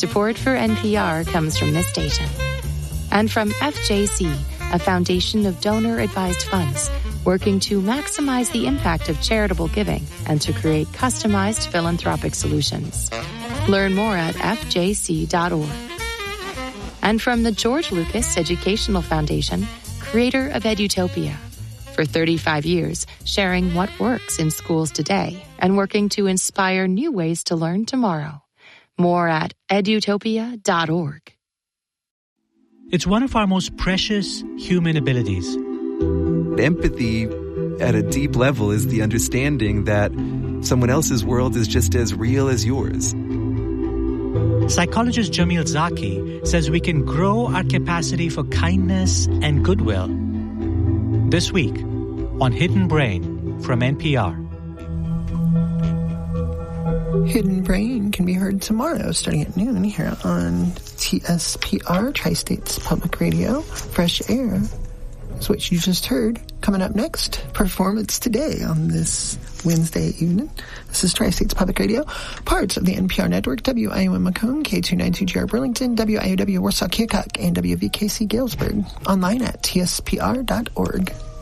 Support for NPR comes from this station. And from FJC, a foundation of donor-advised funds working to maximize the impact of charitable giving and to create customized philanthropic solutions. Learn more at fjc.org. And from the George Lucas Educational Foundation, creator of Edutopia. For 35 years, sharing what works in schools today and working to inspire new ways to learn tomorrow. More at edutopia.org. It's one of our most precious human abilities. Empathy at a deep level is the understanding that someone else's world is just as real as yours. Psychologist Jamil Zaki says we can grow our capacity for kindness and goodwill. This week on Hidden Brain from NPR. Hidden Brain can be heard tomorrow starting at noon here on TSPR, Tri-States Public Radio. Fresh Air is what you just heard. Coming up next, Performance Today on this Wednesday evening. This is Tri-States Public Radio, parts of the NPR network, WIOM Macomb, K292GR Burlington, WIOW Warsaw Keokuk, and WVKC Galesburg. Online at tspr.org.